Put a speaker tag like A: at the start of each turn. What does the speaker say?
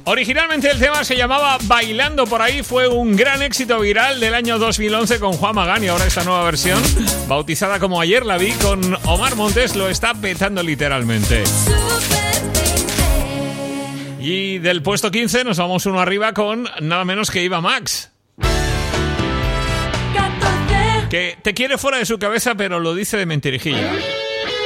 A: Originalmente el tema se llamaba Bailando por ahí, fue un gran éxito viral del año 2011 con Juan Magán y ahora esta nueva versión, bautizada como Ayer la vi, con Omar Montes, lo está petando literalmente. Y del puesto 15 nos vamos uno arriba con nada menos que Eva Max. Que te quiere fuera de su cabeza, pero lo dice de mentirijilla.